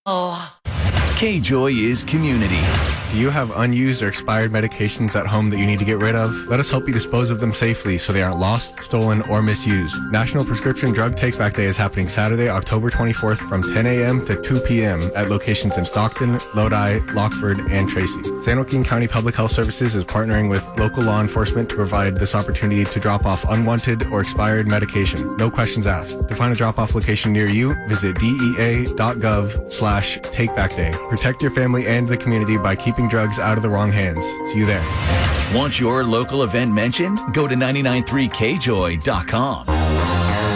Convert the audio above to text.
K-Joy is community. Do you have unused or expired medications at home that you need to get rid of? Let us help you dispose of them safely so they aren't lost, stolen, or misused. National Prescription Drug Take-Back Day is happening Saturday, October 24th from 10 a.m. to 2 p.m. at locations in Stockton, Lodi, Lockford, and Tracy. San Joaquin County Public Health Services is partnering with local law enforcement to provide this opportunity to drop off unwanted or expired medication. No questions asked. To find a drop-off location near you, visit dea.gov/takebackday. Protect your family and the community by keeping drugs out of the wrong hands. See you there. Want your local event mentioned? Go to 993kjoy.com.